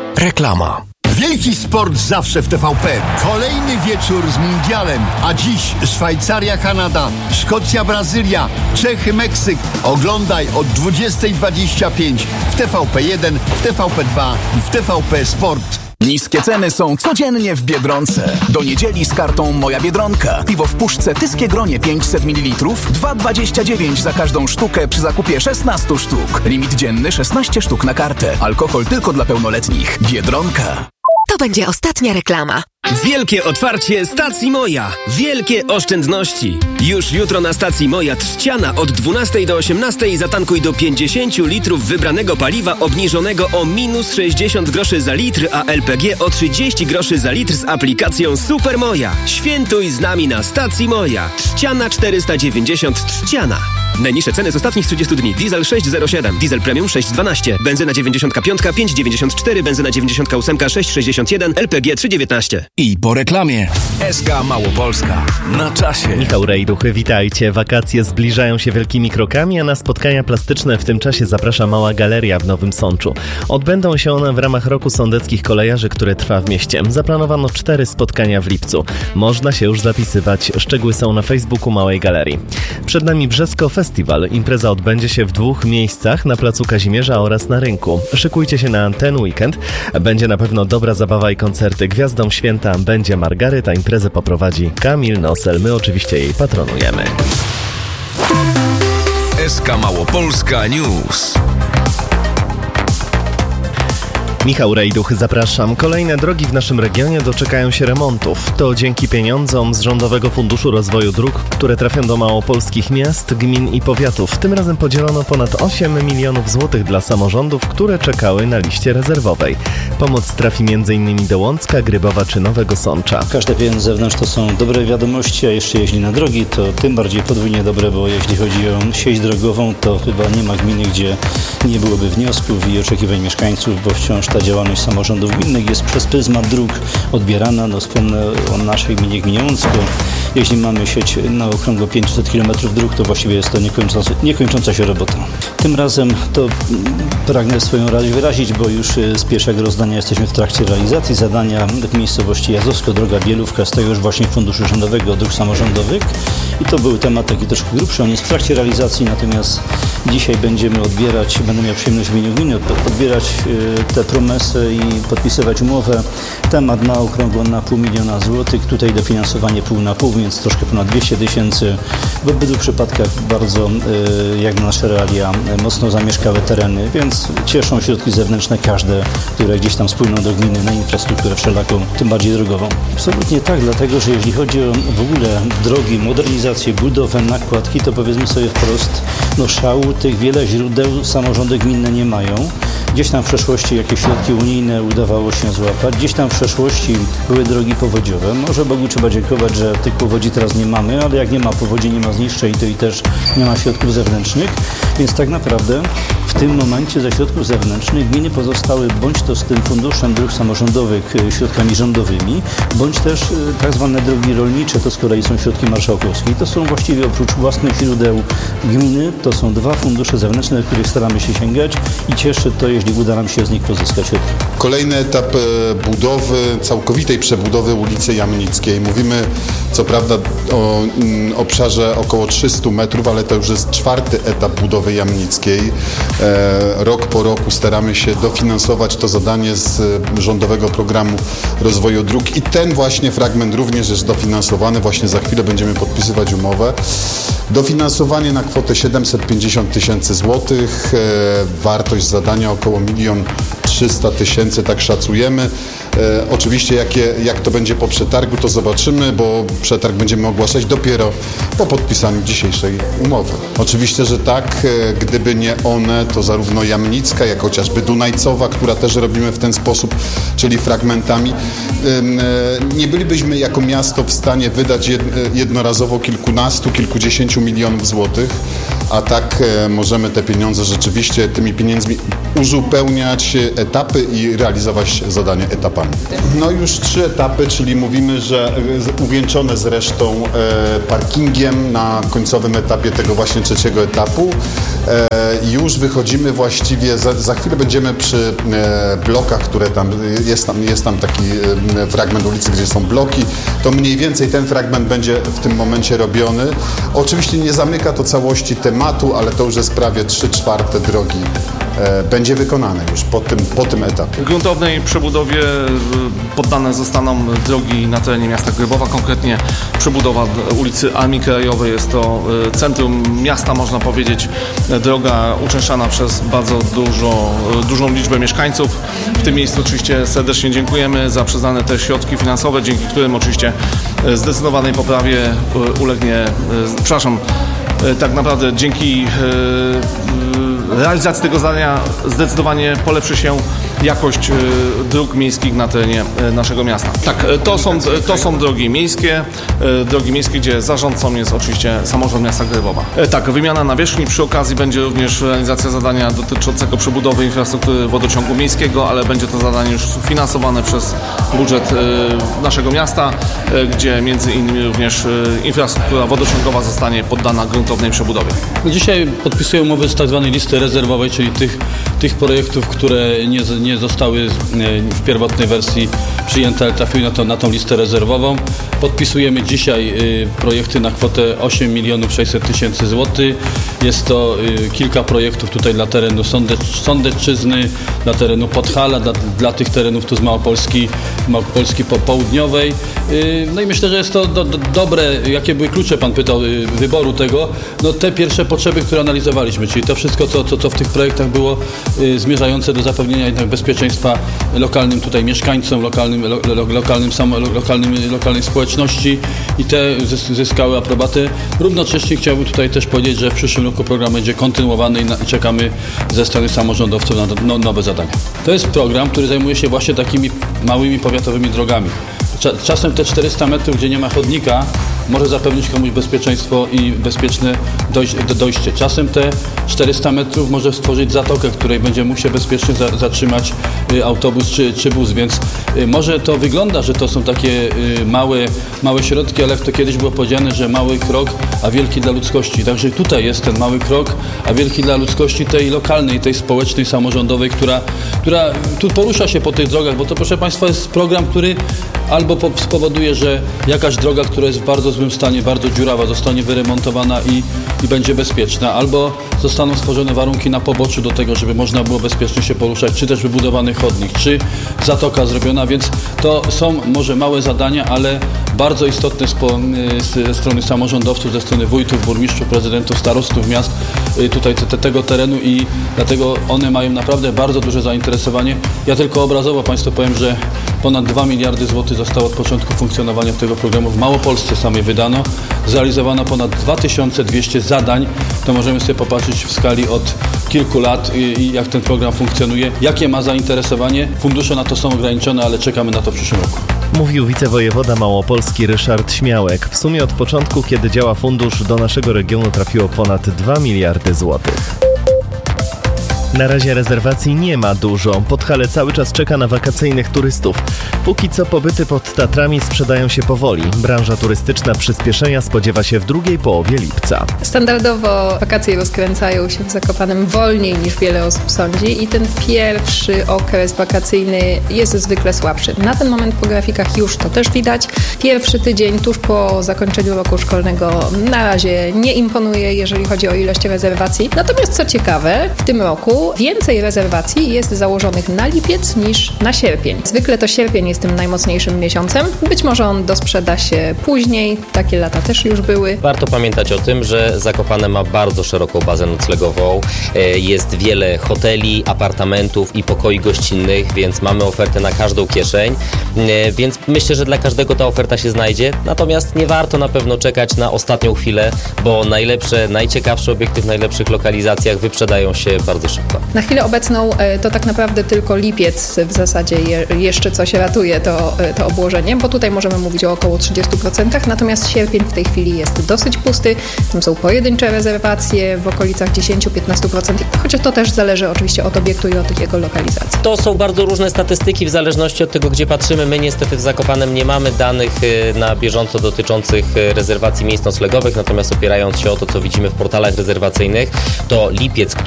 Reklama. Wielki sport zawsze w TVP. Kolejny wieczór z mundialem. A dziś Szwajcaria, Kanada, Szkocja, Brazylia, Czechy, Meksyk. Oglądaj od 20:25 w TVP1, w TVP2 i w TVP Sport. Niskie ceny są codziennie w Biedronce. Do niedzieli z kartą Moja Biedronka. Piwo w puszce Tyskie Gronie 500 ml 2,29 za każdą sztukę przy zakupie 16 sztuk. Limit dzienny 16 sztuk na kartę. Alkohol tylko dla pełnoletnich. Biedronka. To będzie ostatnia reklama. Wielkie otwarcie stacji Moja. Wielkie oszczędności. Już jutro na stacji Moja Trzciana od 12 do 18 zatankuj do 50 litrów wybranego paliwa obniżonego o minus 60 groszy za litr, a LPG o 30 groszy za litr z aplikacją Super Moja. Świętuj z nami na stacji Moja. Trzciana 490 Trzciana. Najniższe ceny z ostatnich 30 dni. Diesel 6,07, diesel premium 6,12, benzyna 95 5,94, benzyna 98 6,61, LPG 3,19. I po reklamie. SK Małopolska. Na czasie. Michał Rejduchy, witajcie. Wakacje zbliżają się wielkimi krokami, a na spotkania plastyczne w tym czasie zaprasza Mała Galeria w Nowym Sączu. Odbędą się one w ramach Roku Sądeckich Kolejarzy, który trwa w mieście. Zaplanowano 4 spotkania w lipcu. Można się już zapisywać. Szczegóły są na Facebooku Małej Galerii. Przed nami Brzesko Festiwal. Impreza odbędzie się w 2 miejscach, na Placu Kazimierza oraz na rynku. Szykujcie się na ten weekend. Będzie na pewno dobra zabawa i koncerty. Gwiazdą święta będzie Margaryta. Imprezę poprowadzi Kamil Nosel. My oczywiście jej patronujemy. SK Małopolska News. Michał Rejduch, zapraszam. Kolejne drogi w naszym regionie doczekają się remontów. To dzięki pieniądzom z Rządowego Funduszu Rozwoju Dróg, które trafią do małopolskich miast, gmin i powiatów. Tym razem podzielono ponad 8 milionów złotych dla samorządów, które czekały na liście rezerwowej. Pomoc trafi m.in. do Łącka, Grybowa czy Nowego Sącza. Każde pieniądze z zewnątrz to są dobre wiadomości, a jeszcze jeśli na drogi, to tym bardziej podwójnie dobre, bo jeśli chodzi o sieć drogową, to chyba nie ma gminy, gdzie nie byłoby wniosków i oczekiwań mieszkańców, bo wciąż ta działalność samorządów gminnych jest przez pryzmat dróg odbierana. Wspomnę o naszej gminie Łącko. Jeśli mamy sieć na okrągło 500 km dróg, to właściwie jest to niekończąca się robota. Tym razem to pragnę swoją radość wyrazić, bo już z pierwszego rozdania jesteśmy w trakcie realizacji zadania w miejscowości Jazowsko, droga Bielówka, z tego już właśnie Funduszu Rządowego Dróg Samorządowych. I to był temat taki troszkę grubszy, on jest w trakcie realizacji, natomiast dzisiaj będziemy odbierać, będę miał przyjemność w imieniu gminy odbierać te promesy i podpisywać umowę. Temat na okrągło na 500 000 złotych, tutaj dofinansowanie pół na pół, więc troszkę ponad 200 000. W obydwu przypadkach bardzo, jak na nasze realia, mocno zamieszkałe tereny, więc cieszą środki zewnętrzne każde, które gdzieś tam spłyną do gminy na infrastrukturę wszelaką, tym bardziej drogową. Absolutnie tak, dlatego że jeśli chodzi o w ogóle drogi, modernizację, budowę, nakładki, to powiedzmy sobie wprost, szału tych wiele źródeł samorządy gminne nie mają. Gdzieś tam w przeszłości jakieś środki unijne udawało się złapać, gdzieś tam w przeszłości były drogi powodziowe. Może Bogu trzeba dziękować, że tych powodzi teraz nie mamy, ale jak nie ma powodzi, nie ma zniszczeń, to i też nie ma środków zewnętrznych. Więc tak naprawdę w tym momencie ze środków zewnętrznych gminy pozostały bądź to z tym Funduszem Dróg Samorządowych środkami rządowymi, bądź też tak zwane drogi rolnicze, to z kolei są środki marszałkowskie. I to są właściwie oprócz własnych źródeł gminy, to są 2 fundusze zewnętrzne, do których staramy się sięgać i cieszy to, jeśli uda nam się z nich pozyskać środki. Kolejny etap budowy, całkowitej przebudowy ulicy Jamnickiej. Mówimy co prawda o obszarze około 300 metrów, ale to już jest 4. etap budowy Jamnickiej. Rok po roku staramy się dofinansować to zadanie z Rządowego Programu Rozwoju Dróg i ten właśnie fragment również jest dofinansowany. Właśnie za chwilę będziemy podpisywać umowę. Dofinansowanie na kwotę 750 000 złotych. Wartość zadania około 1 300 000, tak szacujemy. Oczywiście jak to będzie po przetargu, to zobaczymy, bo przetarg będziemy ogłaszać dopiero po podpisaniu dzisiejszej umowy. Oczywiście, że tak, gdyby nie one, to zarówno Jamnicka, jak chociażby Dunajcowa, która też robimy w ten sposób, czyli fragmentami, nie bylibyśmy jako miasto w stanie wydać jednorazowo kilkudziesięciu milionów złotych, a tak możemy te pieniądze rzeczywiście tymi pieniędzmi uzupełniać etapy i realizować zadanie etapami. No już 3 etapy, czyli mówimy, że uwieńczone zresztą parkingiem na końcowym etapie tego właśnie 3. etapu. Już wychodzimy właściwie, za chwilę będziemy przy blokach, które tam, jest tam taki fragment ulicy, gdzie są bloki, to mniej więcej ten fragment będzie w tym momencie robiony. Oczywiście nie zamyka to całości tematu, ale to już jest prawie 3/4 drogi będzie wykonane już po tym etapie. Gruntownej przebudowie poddane zostaną drogi na terenie miasta Grybowa, konkretnie przebudowa ulicy Armii Krajowej. Jest to centrum miasta, można powiedzieć, droga uczęszczana przez bardzo dużą liczbę mieszkańców. W tym miejscu oczywiście serdecznie dziękujemy za przyznane te środki finansowe, dzięki którym oczywiście zdecydowanej poprawie tak naprawdę dzięki realizacji tego zadania zdecydowanie polepszy się jakość dróg miejskich na terenie naszego miasta. Tak, to są drogi miejskie, gdzie zarządcą jest oczywiście samorząd miasta Grybowa. Tak, wymiana nawierzchni, przy okazji będzie również realizacja zadania dotyczącego przebudowy infrastruktury wodociągu miejskiego, ale będzie to zadanie już finansowane przez budżet naszego miasta, gdzie między innymi również infrastruktura wodociągowa zostanie poddana gruntownej przebudowie. Dzisiaj podpisuję umowy z tak zwanej listy rezerwowej, czyli tych projektów, które nie zostały w pierwotnej wersji przyjęte, ale trafiły na tą listę rezerwową. Podpisujemy dzisiaj projekty na kwotę 8 600 000 złotych. Jest to kilka projektów tutaj dla terenu Sądecczyzny, dla terenu Podhala, dla tych terenów tu z Małopolski Południowej. No i myślę, że jest to dobre. Jakie były klucze, pan pytał, wyboru tego? No te pierwsze potrzeby, które analizowaliśmy, czyli to wszystko, co w tych projektach było zmierzające do zapewnienia jednak bezpieczeństwa lokalnym tutaj mieszkańcom, lokalnej społeczności i te zyskały aprobatę. Równocześnie chciałbym tutaj też powiedzieć, że w przyszłym roku program będzie kontynuowany i czekamy ze strony samorządowców na nowe zadania. To jest program, który zajmuje się właśnie takimi małymi powiatowymi drogami. Czasem te 400 metrów, gdzie nie ma chodnika, może zapewnić komuś bezpieczeństwo i bezpieczne dojście. Czasem te 400 metrów może stworzyć zatokę, w której będzie mógł się bezpiecznie zatrzymać autobus czy bus, więc może to wygląda, że to są takie małe środki, ale jak to kiedyś było powiedziane, że mały krok, a wielki dla ludzkości. Także tutaj jest ten mały krok, a wielki dla ludzkości tej lokalnej, tej społecznej, samorządowej, która tu porusza się po tych drogach, bo to, proszę Państwa, jest program, który albo spowoduje, że jakaś droga, która jest w bardzo złym stanie, bardzo dziurawa, zostanie wyremontowana i będzie bezpieczna, albo zostaną stworzone warunki na poboczu do tego, żeby można było bezpiecznie się poruszać, czy też wybudowany chodnik, czy zatoka zrobiona, więc to są może małe zadania, ale bardzo istotne ze strony samorządowców, ze strony wójtów, burmistrzów, prezydentów, starostów miast tutaj tego terenu i dlatego one mają naprawdę bardzo duże zainteresowanie. Ja tylko obrazowo Państwu powiem, że ponad 2 miliardy złotych zostało od początku funkcjonowania tego programu w Małopolsce samej wydano. Zrealizowano ponad 2200 zadań. To możemy sobie popatrzeć w skali od kilku lat i jak ten program funkcjonuje, jakie ma zainteresowanie. Fundusze na to są ograniczone, ale czekamy na to w przyszłym roku. Mówił wicewojewoda małopolski Ryszard Śmiałek. W sumie od początku, kiedy działa fundusz, do naszego regionu trafiło ponad 2 miliardy złotych. Na razie rezerwacji nie ma dużo. Podhale cały czas czeka na wakacyjnych turystów. Póki co pobyty pod Tatrami sprzedają się powoli. Branża turystyczna przyspieszenia spodziewa się w drugiej połowie lipca. Standardowo wakacje rozkręcają się w Zakopanem wolniej niż wiele osób sądzi i ten pierwszy okres wakacyjny jest zwykle słabszy. Na ten moment po grafikach już to też widać. Pierwszy tydzień tuż po zakończeniu roku szkolnego na razie nie imponuje, jeżeli chodzi o ilość rezerwacji. Natomiast co ciekawe, w tym roku więcej rezerwacji jest założonych na lipiec niż na sierpień. Zwykle to sierpień jest tym najmocniejszym miesiącem. Być może on dosprzeda się później. Takie lata też już były. Warto pamiętać o tym, że Zakopane ma bardzo szeroką bazę noclegową. Jest wiele hoteli, apartamentów i pokoi gościnnych, więc mamy ofertę na każdą kieszeń. Więc myślę, że dla każdego ta oferta się znajdzie. Natomiast nie warto na pewno czekać na ostatnią chwilę, bo najlepsze, najciekawsze obiekty w najlepszych lokalizacjach wyprzedają się bardzo szybko. szybko. Na chwilę obecną to tak naprawdę tylko lipiec w zasadzie jeszcze coś ratuje to obłożenie, bo tutaj możemy mówić o około 30%, natomiast sierpień w tej chwili jest dosyć pusty, tam są pojedyncze rezerwacje w okolicach 10-15%, chociaż to też zależy oczywiście od obiektu i od jego lokalizacji. To są bardzo różne statystyki w zależności od tego, gdzie patrzymy. My niestety w Zakopanem nie mamy danych na bieżąco dotyczących rezerwacji miejsc noclegowych, natomiast opierając się o to, co widzimy w portalach rezerwacyjnych, to lipiec, który